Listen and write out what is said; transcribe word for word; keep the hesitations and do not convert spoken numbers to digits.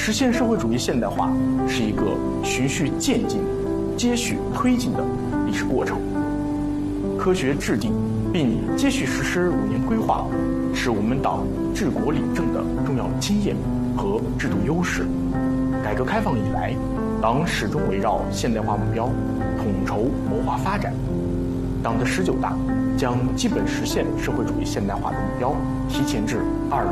实现社会主义现代化是一个循序渐进、接续推进的历史过程。科学制定并接续实施五年规划，是我们党治国理政的重要经验和制度优势。改革开放以来，党始终围绕现代化目标统筹谋划发展。党的十九大将基本实现社会主义现代化的目标提前至二